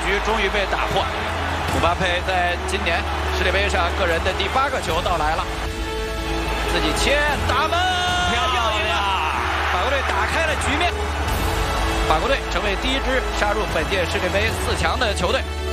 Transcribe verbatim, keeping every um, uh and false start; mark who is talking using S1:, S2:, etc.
S1: 局终于被打破。姆巴佩在今年世界杯上个人的第八个球到来了，自己切打门，要赢了！法国队打开了局面，法国队成为第一支杀入本届世界杯四强的球队。